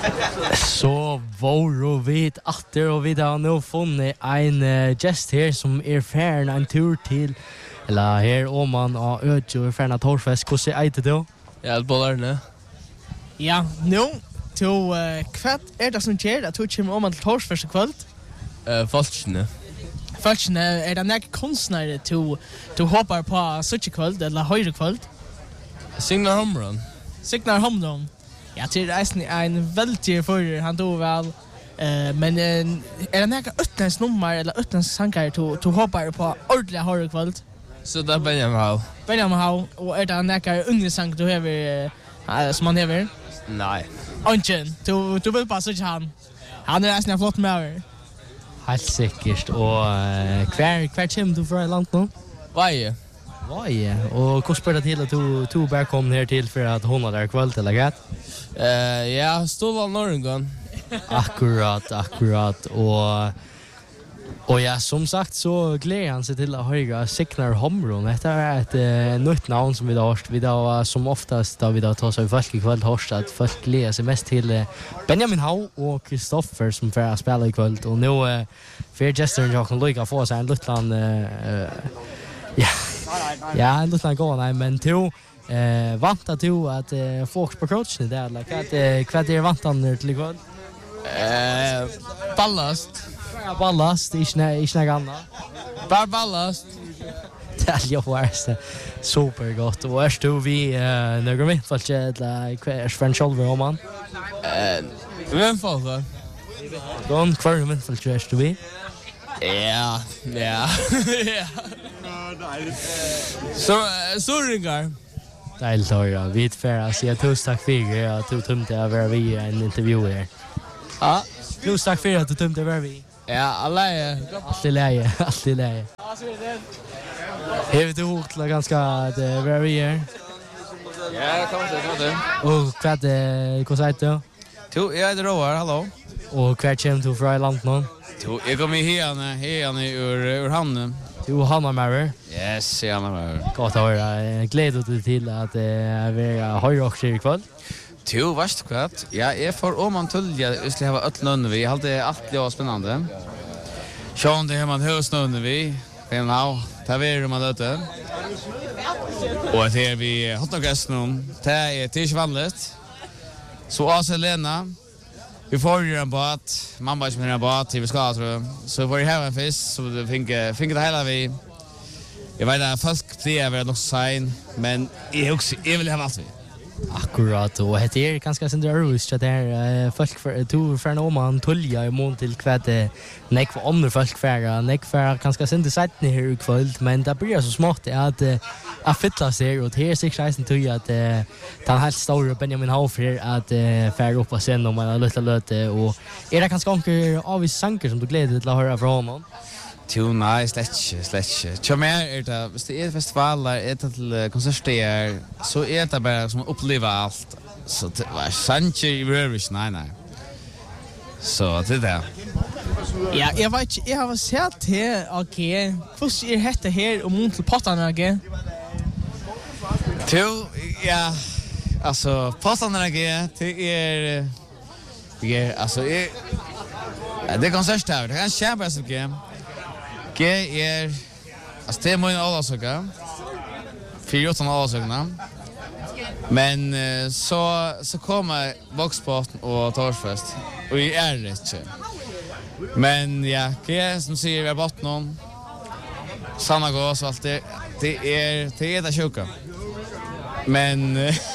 Så vår vid atter och vi har nu funnit en gäst här som färd en tur till eller här om man har öde och färd att Torsfest. Hur ser det då? Ja, bollarna. Ja, nu to kvart det som ger att du kommer om till Torsfest kväll. Folkne. Folkne det näck konstnärer to hoppar på such kväll eller höjre kväll. Signar Homron. Signar Homron. Ja, till en väldigt för han då väl men det några utländsk nummer eller utländsk sångare to hoppar på ordentliga höjre kväll. Så där Benjamin Hall och det några unga sång du har som man har. Nej. Onchen, du vill bara så han. Han är nästan flott med. Helt säkert och kvar kommer du från land nu? Varje. Och hur spelar det till att du bara kom ner till för att hon har där kväll eller gat? Ja, stod av Norrgården. Akkurat och ja, som sagt så gläder han sig till att höra Signar Homron. Det är ett nytt namn som vi har som oftast då vi då tar sig folk ikväll hörst att folk gläder sig mest till Benjamin Hau och Kristoffer som får spela ikväll och nu för gestern jag kan lycka få sig en liten en liten gång men to vänta till att folk på coachen där eller vad är vantan till ikväll? Ballast, inte ganna. Bara ballast. Det var supergott. Och är du vi några mittfält eller French Shoulder om man? Vem får? Gång kvar mittfält är du vi? Ja. Så ringar. Dejligt höra. Vi är säga tusen tack för att du tömde över vi en intervju här. Ja. Tusen tack för att du tömde över vi. Ja, alla är allt i läge. Har du gjort ganska det varierar? Ja, kan det. Och vad säger du? Jo, jag heter Roar, hallå. Och kvar kommer du från land nu? Jo, jag kommer herne ur hamnen. Du Hanna Marer. Yes, Hanna Marer. Gott att höra. Glädjer dig till att vi har också ikväll. Jo, värst kvart. Ja, jag får om man tullja skulle ha öll nönne vi. Allt var spännande. Sjön det man hörs nönne vi. Men nu tar vi man det. Och det är vi har några gäster. Det är till vanligt. Så Aselena vi får ju en båt. Mamma som en båt vi ska tror jag. Så får vi ha en fisk så det finke det hela vi. Jag vet att folk det är nog sign men jag vill ha allt vi. Akkurat, och det är ganska syndromist att det är folk för någon man tulja i mån till kvätt näck för andra folk för näck för ganska syndromist här ikväll, men det blir så smått att fylla sig och det är sig själv till att ta helt stora Benjamin Hofer att färra upp och sen om man har lite och är det ganska onkel av sanker som du gläder till att höra från honom. Jo, nej, slätt. Tjom det hvis det är festivaler, till konserter, så är det bara som att uppleva allt. Så det var sancher i rövis, nej. Så det där. Ja, jag har sett här, okej. Hur är det här och mot till pottarna, okej? Jo, ja, alltså, pottarna, okej, det är, alltså, det är konserter, det kan kämpa sig, okej. G alltså det är många allsöka. 14 allsökna. Men så kommer Voxport och Torsfest och i är det inte. Men ja, G som säger vi har bort någon. Sanna går så allt det är det sjuka. Men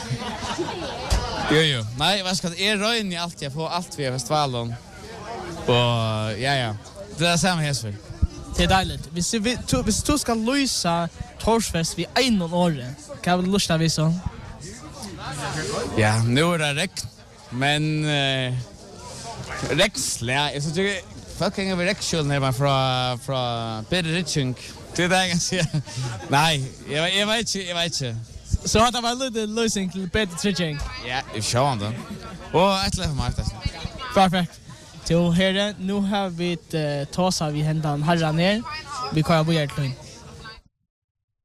jo. Nej, vad ska det är röjn i allt jag får allt vi festivalen. Och ja. Det är samma hästsväg. Det är dejligt. Hvis du ska lösa Torsfest vid en år, kan vi lusta vi så? Ja, nu är det rätt. Men räcksliga, jag tycker folk hänger vid räckskjulden här från Peter Ritschunk. Det är det jag kan säga. Nej, jag vet inte. Så har det varit lite lösning till Peter Ritschunk? Ja, jag kör inte. Och ett lätt för mig. Perfekt. Till herre, nu har vi tåsat vid händan herran ner. Vi kan bo hjärtligt.